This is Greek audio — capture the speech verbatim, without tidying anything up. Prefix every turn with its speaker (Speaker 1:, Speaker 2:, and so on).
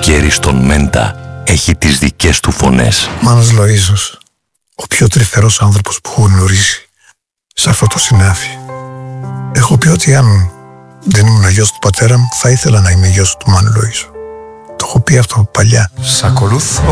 Speaker 1: καλοκαίρι στον Μέντα έχει τις δικές του φωνές.
Speaker 2: Μάνος Λοΐζος, ο πιο τρυφερός άνθρωπος που έχω γνωρίσει σε αυτό το συνάφι. Έχω πει ότι αν δεν ήμουν γιος του πατέρα μου, θα ήθελα να είμαι γιος του Μάνου Λοΐζου. Το έχω πει αυτό παλιά.
Speaker 3: Σ' ακολούθω